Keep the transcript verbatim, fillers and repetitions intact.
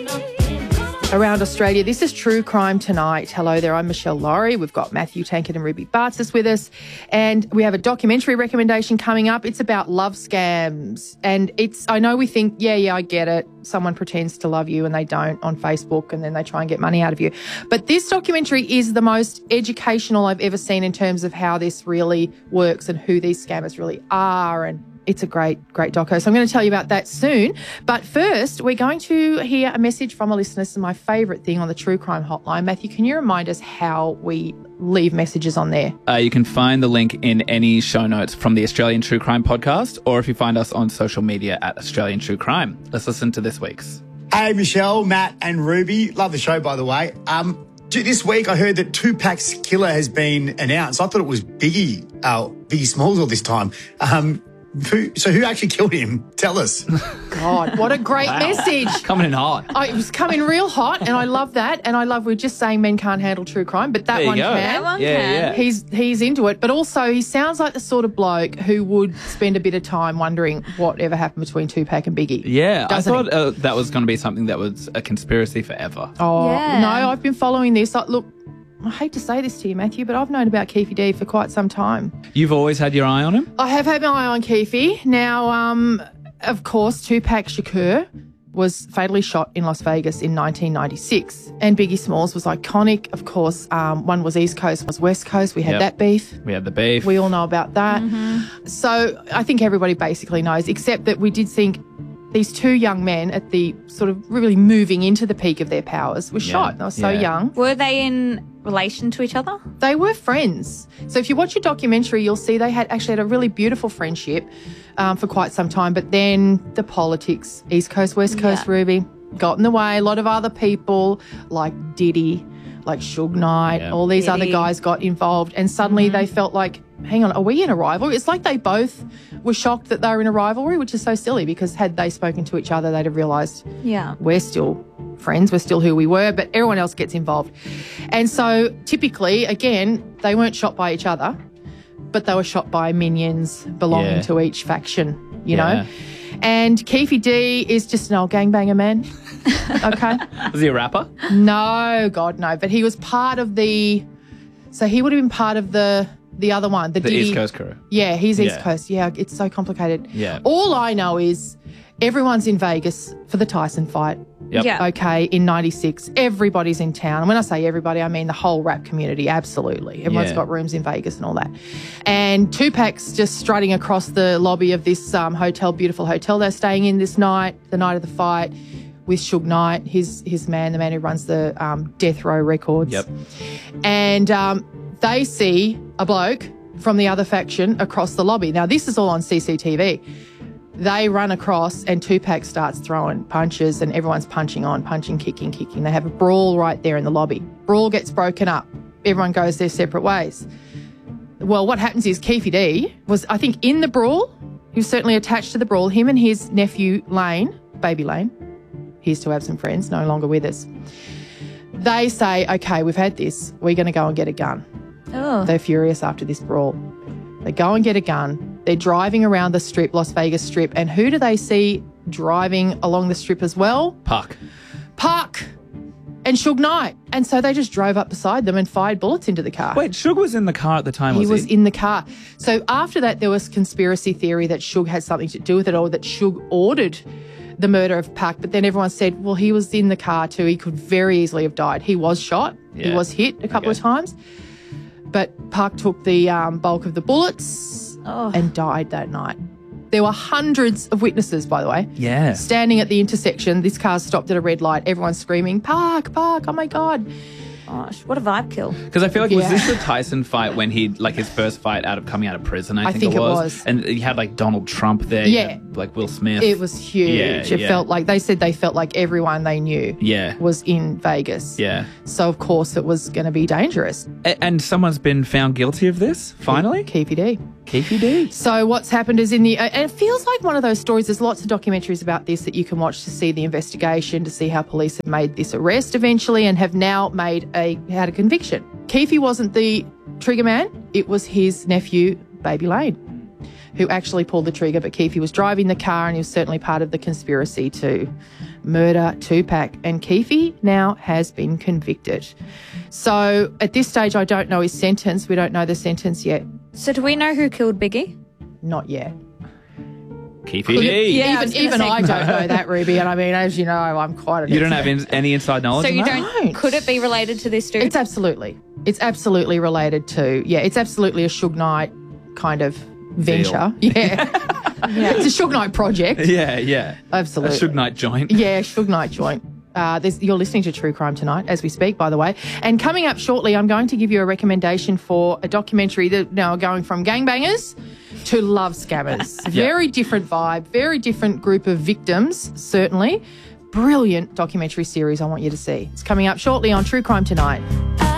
Around Australia, this is True Crime Tonight. Hello there, I'm Michelle Laurie. We've got Matthew Tankard and Ruby Bartzis with us. And we have a documentary recommendation coming up. It's about love scams. And it's, I know we think, yeah, yeah, I get it. Someone pretends to love you and they don't on Facebook and then they try and get money out of you. But this documentary is the most educational I've ever seen in terms of how this really works and who these scammers really are, and it's a great, great doco. So I'm going to tell you about that soon. But first, we're going to hear a message from a listener. This is my favourite thing on the True Crime Hotline. Matthew, can you remind us how we leave messages on there? Uh, you can find the link in any show notes from the Australian True Crime podcast, or if you find us on social media at Australian True Crime. Let's listen to this week's. Hey, Michelle, Matt and Ruby. Love the show, by the way. Um, this week I heard that Tupac's killer has been announced. I thought it was Biggie, uh, Biggie Smalls all this time. Um, Who, so who actually killed him? Tell us. God, what a great Wow. message. Coming in hot. Oh, it was coming real hot, and I love that. And I love, we're just saying men can't handle true crime, but that There you one go. can. That one Yeah, can. yeah. He's he's into it, but also he sounds like the sort of bloke who would spend a bit of time wondering whatever happened between Tupac and Biggie. Yeah, Doesn't I he? thought uh, that was going to be something that was a conspiracy forever. Oh, Yeah. no, I've been following this. Like, look, I hate to say this to you, Matthew, but I've known about Keefe D for quite some time. You've always had your eye on him? I have had my eye on Keefe. Now, um, of course, Tupac Shakur was fatally shot in Las Vegas in nineteen ninety-six. And Biggie Smalls was iconic. Of course, um, one was East Coast, one was West Coast. We had Yep. that beef. We had the beef. We all know about that. So I think everybody basically knows, except that we did think these two young men at the sort of really moving into the peak of their powers were Yeah, shot. They were so yeah. young. Were they in relation to each other? They were friends. So if you watch your documentary, you'll see they had actually had a really beautiful friendship um, for quite some time. But then the politics, East Coast, West Coast, Yeah. Ruby, got in the way. A lot of other people like Diddy, like Suge Knight, Yeah. all these other Diddy. guys got involved. And suddenly they felt like, hang on, are we in a rivalry? It's like they both were shocked that they were in a rivalry, which is so silly because had they spoken to each other, they'd have realised Yeah. we're still friends, we're still who we were, but everyone else gets involved. And so typically, again, they weren't shot by each other, but they were shot by minions belonging Yeah. to each faction, you Yeah. know? And Keefe D is just an old gangbanger man. Okay. Was he a rapper? No, God, no. But he was part of the, so he would have been part of the, the other one, the, The Diddy- East Coast crew. Yeah, he's East Yeah. Coast. Yeah, it's so complicated. Yeah. All I know is everyone's in Vegas for the Tyson fight. Yep. Yeah. Okay, in ninety-six, everybody's in town. And when I say everybody, I mean the whole rap community, absolutely. Everyone's Yeah. got rooms in Vegas and all that. And Tupac's just strutting across the lobby of this um, hotel, beautiful hotel they're staying in this night, the night of the fight, with Suge Knight, his, his man, the man who runs the um, Death Row Records. Yep. And um, they see a bloke from the other faction across the lobby. Now, this is all on C C T V. They run across and Tupac starts throwing punches and everyone's punching on, punching, kicking, kicking. They have a brawl right there in the lobby. Brawl gets broken up. Everyone goes their separate ways. Well, what happens is Keefe D was, I think, in the brawl. He was certainly attached to the brawl. Him and his nephew, Lane, baby Lane, he's to have some friends, no longer with us. They say, okay, we've had this. We're going to go and get a gun. Oh. They're furious after this brawl. They go and get a gun. They're driving around the strip, Las Vegas Strip. And who do they see driving along the strip as well? Puck. Puck and Suge Knight. And so they just drove up beside them and fired bullets into the car. Wait, Suge was in the car at the time, He was was he? in the car. So after that, there was conspiracy theory that Suge had something to do with it or that Suge ordered the murder of Puck. But then everyone said, well, he was in the car too. He could very easily have died. He was shot. He Yeah. was hit a couple Okay. of times. But Puck took the um, bulk of the bullets Oh. and died that night. There were hundreds of witnesses, by the way, Yeah. standing at the intersection. This car stopped at a red light. Everyone's screaming, Park, Park, oh my God. Gosh, what a vibe kill. Because I feel like, was Yeah. this the Tyson fight when he, like his first fight out of coming out of prison, I, I think, think it it was. was. And he had like Donald Trump there. you Yeah. had, like Will Smith. It was huge. Yeah, it yeah. felt like, they said they felt like everyone they knew Yeah. was in Vegas. Yeah. So, of course, it was going to be dangerous. A- and someone's been found guilty of this, finally? Keefe D. Keefe D. So what's happened is in the, and it feels like one of those stories, there's lots of documentaries about this that you can watch to see the investigation, to see how police have made this arrest eventually and have now made a, had a conviction. Keefe wasn't the trigger man, it was his nephew, Baby Lane, who actually pulled the trigger, but Keefe was driving the car and he was certainly part of the conspiracy to murder Tupac. And Keefe now has been convicted. So at this stage, I don't know his sentence. We don't know the sentence yet. So do we know who killed Biggie? Not yet. Keefe Yeah, D. I was even gonna even say- I don't know that, Ruby. And I mean, as you know, I'm quite an You don't expert. have in, any inside knowledge So on you that? don't, Don't. could it be related to this dude? It's absolutely. It's absolutely related to, yeah, it's absolutely a Suge Knight kind of venture. Yeah. yeah. It's a Suge Knight project. Yeah, yeah. Absolutely. A Suge Knight joint. Yeah, Suge Knight joint. Uh, there's, you're listening to True Crime Tonight as we speak, by the way. And coming up shortly, I'm going to give you a recommendation for a documentary that now going from gangbangers to love scammers. Yeah. Very different vibe, very different group of victims, certainly. Brilliant documentary series I want you to see. It's coming up shortly on True Crime Tonight.